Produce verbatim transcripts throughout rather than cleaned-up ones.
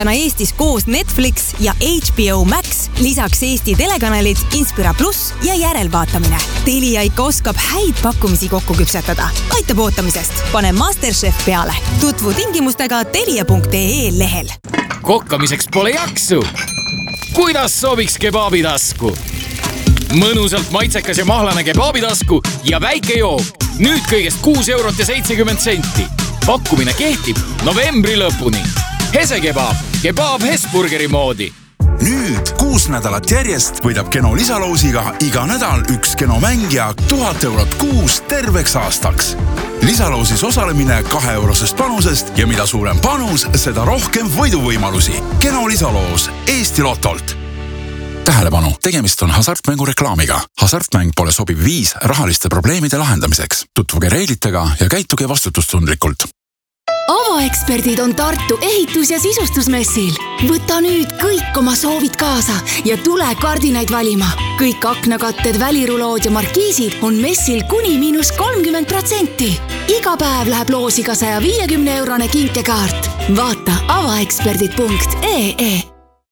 Eestis koos Netflix ja H B O Max, lisaks Eesti telekanalid Inspira pluss ja järelvaatamine. Telia ikka oskab häid pakkumisi kokku küpsetada. Aitab ootamisest. Pane MasterChef peale. Tutvu tingimustega telia punkt ee lehel. Kokkamiseks pole jaksu. Kuidas sobiks kebaabitasku? Mõnusalt maitsekas ja mahlane kebaabitasku ja väike jook. Nüüd kõigest kuus eurot ja seitsekümmend senti. Pakkumine kehtib novembri lõpuni. Hese kebaab, kebaab Hesburgeri moodi. Nüüd kuus nädalat järjest võidab Keno lisaloosiga iga nädal üks Keno mängija tuhat eurot kuus terveks aastaks. Lisaloosis osalemine kahe eurosest panusest ja mida suurem panus, seda rohkem võiduvõimalusi. Keno lisaloos Eesti Lotolt. Tähelepanu, tegemist on hasartmängu reklaamiga. Hasartmäng pole sobiv viis rahaliste probleemide lahendamiseks. Tutvuge reeglitega ja käituge vastutustundlikult. Avaeksperdid on Tartu ehitus- ja sisustusmessil. Võta nüüd kõik oma soovid kaasa ja tule kardinaid valima. Kõik aknakatted, välirulood ja markiisid on messil kuni miinus kolmkümmend protsenti. Iga päev läheb loosiga saja viiekümne eurone kinkekaart. Vaata avaeksperdid punkt ee.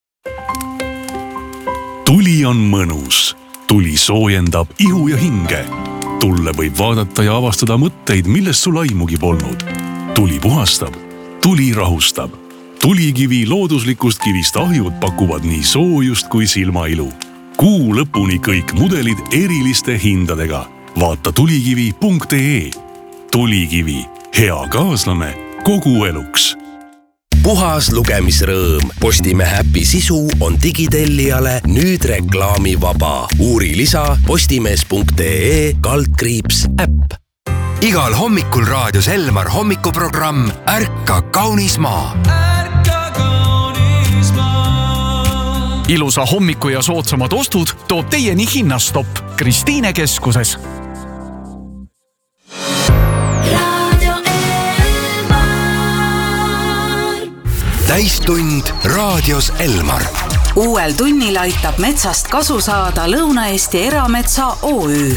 Tuli on mõnus. Tuli soojendab ihu ja hinge. Tulle võib vaadata ja avastada mõtteid, millest sul aimugi polnud. Tuli puhastab, tuli rahustab. Tulikivi looduslikust kivist ahjud pakuvad nii soojust kui silmailu. Kuu lõpuni kõik mudelid eriliste hindadega. Vaata tulikivi punkt ee. Tulikivi, hea kaaslane kogu eluks. Puhas lugemisrõõm. Postimehe äpi sisu on digitellijale nüüd reklaamivaba. Uuri lisa postimees punkt ee kaldkriips äpp. Igal hommikul raadios Elmar hommikuprogramm Ärka kaunis maa. Ärka kaunis maa. Ilusa hommiku ja soodsamad ostud toob teieni Hinnastopp Kristiine keskuses. Täistund raadios Elmar. Uuel tunnil aitab metsast kasu saada Lõuna-Eesti Erametsa O Ü.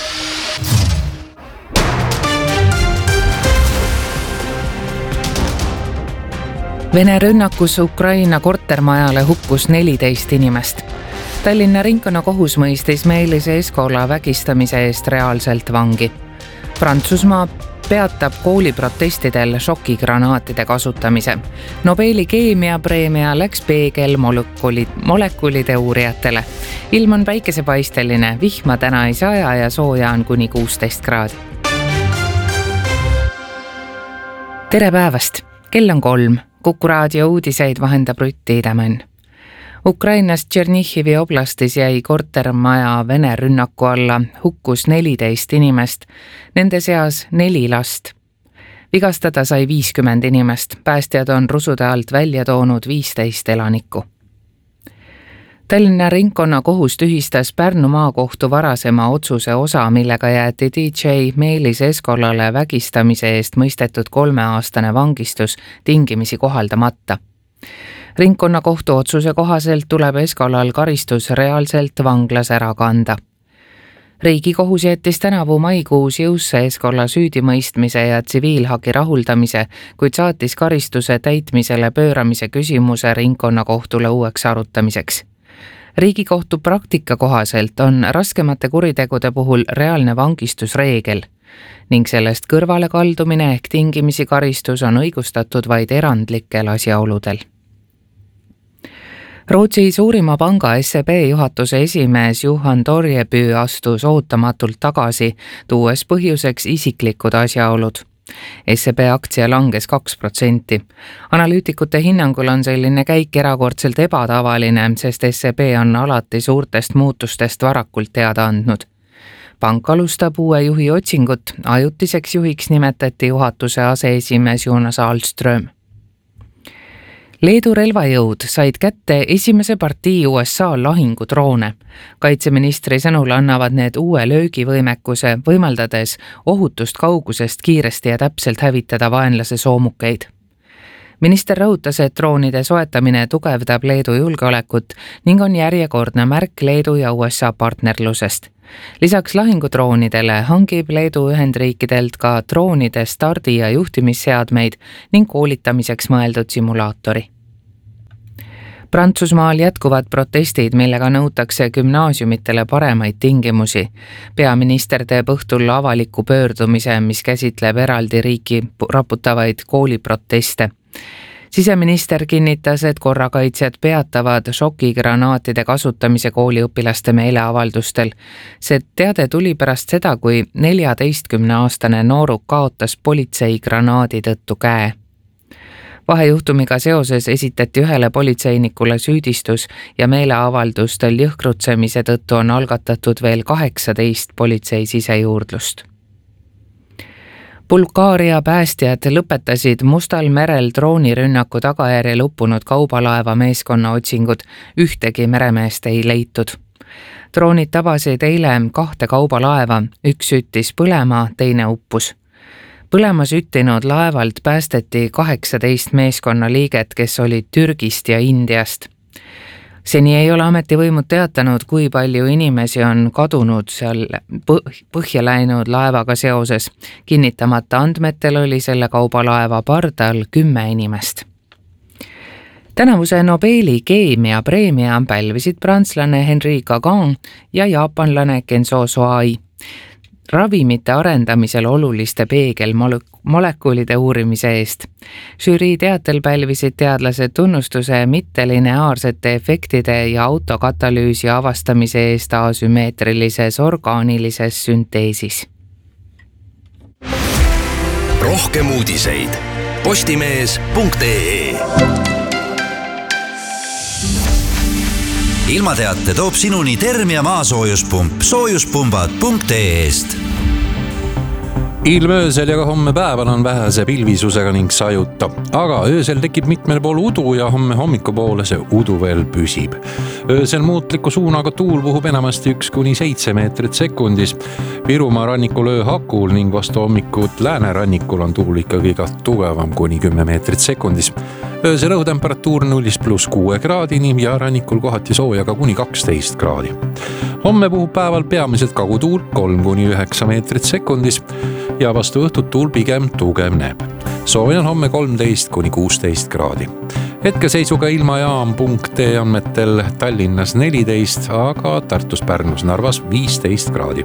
Vene rünnakus Ukraina kortermajale hukkus neliteist inimest. Tallinna ringkonnakohus mõistis Meelis Eskola vägistamise eest reaalselt vangi. Prantsusmaa peatab kooliprotestidel šokigranaatide kasutamise. Nobeli keemiapreemia läks peegel molekuli, molekulide uurijatele. Ilm on päikesepaisteline, vihma täna ei saja ja sooja on kuni kuusteist kraadi. Tere päevast! Kell on kolm. Kuku raadio uudiseid vahendab Rutti Idamen. Ukrainas Tšernihivi oblastis jäi kortermaja Vene rünnaku alla, hukkus neliteist inimest, nende seas neli last. Vigastada sai viiskümmend inimest, päästjad on rusude alt välja toonud viisteist elanikku. Tallinna ringkonnakohus tühistas Pärnu maakohtu varasema otsuse osa, millega jäeti D J Meelis Eskolale vägistamise eest mõistetud kolmeaastane vangistus tingimisi kohaldamata. Ringkonnakohtu otsuse kohaselt tuleb Eskolal karistus reaalselt vanglas ära kanda. Riigikohus jättis tänavu maikuus jõusse Eskola süüdimõistmise ja tsiviilhagi rahuldamise, kuid saatis karistuse täitmisele pööramise küsimuse ringkonnakohtule uueks arutamiseks. Riigikohtu praktika kohaselt on raskemate kuritegude puhul reaalne vangistusreegel ning sellest kõrvale kaldumine ehk tingimisi karistus on õigustatud vaid erandlikel asjaoludel. Rootsi suurima panga S E B juhatuse esimees Johan Torjeby astus ootamatult tagasi, tuues põhjuseks isiklikud asjaolud. S E B aktsia langes kaks protsenti. Analüütikute hinnangul on selline käik erakordselt ebatavaline, sest S E B on alati suurtest muutustest varakult teada andnud. Pank alustab uue juhi otsingut, ajutiseks juhiks nimetati juhatuse aseesimees Jonas Ahlström. Leedu relvajõud said kätte esimese partii U S A lahingudroone. Kaitseministri sõnul annavad need uue löögivõimekuse, võimaldades ohutust kaugusest kiiresti ja täpselt hävitada vaenlase soomukeid. Minister rõhutas, et droonide soetamine tugevdab Leedu julgeolekut ning on järjekordne märk Leedu ja U S A partnerlusest. Lisaks lahingudroonidele hangib Leedu Ühendriikidelt ka droonide stardi- ja juhtimisseadmeid ning koolitamiseks mõeldud simulaatori. Prantsusmaal jätkuvad protestid, millega nõutakse gümnaasiumitele paremaid tingimusi. Peaminister teeb õhtul avaliku pöördumise, mis käsitleb eraldi riiki raputavaid kooliproteste. Siseminister kinnitas, et korrakaitsjad peatavad šokigranaatide kasutamise kooliõpilaste meeleavaldustel. See teade tuli pärast seda, kui neljateistkümneaastane nooruk kaotas politsei granaadi tõttu käe. Vahejuhtumiga seoses esitati ühele politseinikule süüdistus ja meeleavaldustel jõhkrutsemise tõttu on algatatud veel kaheksateist politsei sisejuurdlust. Bulgaaria päästjad lõpetasid Mustal merel droonirünnaku tagajärjel uppunud kaubalaeva meeskonna otsingud, ühtegi meremeest ei leitud. Droonid tabasid eile kahte kaubalaeva, üks süttis põlema, teine uppus. Põlema süttinud laevalt päästeti kaheksateist meeskonna liiget, kes olid Türgist ja Indiast. Seni ei ole ametivõimud teatanud, kui palju inimesi on kadunud seal põhja läinud laevaga seoses. Kinnitamata andmetel oli selle kaubalaeva pardal kümme inimest. Tänavuse Nobeli keemia preemia pälvisid prantslane Henri Gagin ja jaapanlane Kenzo Soai. Ravimite arendamisel oluliste peegelmolekuulide uurimise eest. Žürii teatel pälvisid teadlased tunnustuse mittelineaarsete efektide ja autokatalüüsi avastamise eest asümmeetrilises orgaanilises sünteesis. Rohkem uudiseid postimees punkt ee. Ilmateate toob sinuni Termia maasoojuspump soojuspumbad punkt ee-st. Ilm öösel ja ka homme päeval on vähese pilvisusega ning sajuta, aga öösel tekib mitmel pool udu ja homme hommiku poole see udu veel püsib. Öösel muutliku suunaga tuul puhub enamasti üks kuni seitse meetrit sekundis. Virumaa rannikul ööhakul ning vastu hommikut läänerannikul on tuul ikkagi ka tugevam kuni kümme meetrit sekundis. Öösel õhutemperatuur nullist pluss kuue kraadini ja rannikul kohati soojaga kuni kaksteist kraadi. Homme puhub päeval peamiselt kagutuul kolm kuni üheksa meetrit sekundis ja vastu õhtut tuul pigem tugevneb. Soovi on homme kolmteist kuni kuusteist kraadi. Hetkeseisuga ilmajaam punkt ee andmetel Tallinnas neliteist, aga Tartus, Pärnus, Narvas viisteist kraadi.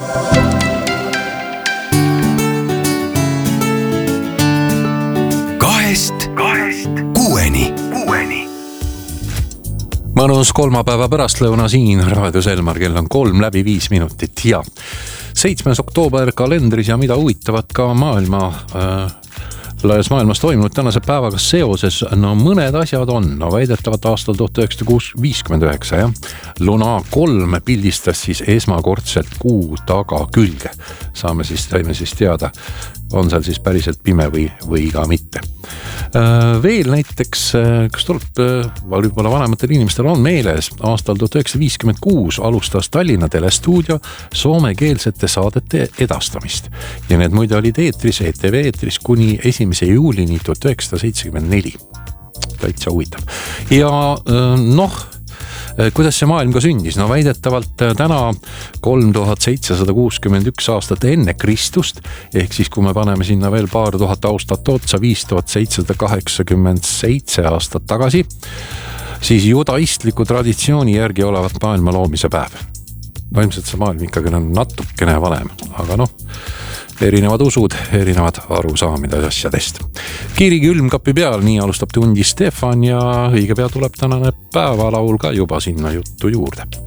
Kahest, kahest, kuueni, kuueni. Mõnus kolmapäeva pärastlõuna siin raadios Elmar, kell on kolm läbi viis minutit ja seitsmes oktoober kalendris ja mida huvitavat ka maailma äh, laias maailmas toimunud tänase päevaga seoses. No mõned asjad on, no väidetavalt aastal tuhat üheksasada viiskümmend üheksa, jah. Luna kolm pildistas siis esmakordselt kuu taga külge. Saame siis, saime siis teada, on seal siis päriselt pime või, või ka mitte. Veel näiteks, kas tuleb võib-olla vanematel inimestel on meeles, aastal tuhat üheksasada viiskümmend kuus alustas Tallinna telestuudio soomekeelsete saadete edastamist. Ja need muide olid eetris, E T V eetris kuni esimese juulini tuhat üheksasada seitsekümmend neli. Täitsa huvitav. Ja noh, kuidas see maailm ka sündis? No väidetavalt täna kolm tuhat seitsesada kuuskümmend üks aastat enne Kristust, ehk siis kui me paneme sinna veel paar tuhat aastat otsa, viis tuhat seitsesada kaheksakümmend seitse aastat tagasi, siis judaistliku traditsiooni järgi olevat maailma loomise päev. Vaimselt see maailm ikkagi on natukene vanem, aga noh, erinevad usud, erinevad arusaamid asjadest. Kiiri külmkapi peal, nii alustab tundi Stefan ja õige pea tuleb tänane päevalaul ka juba sinna juttu juurde.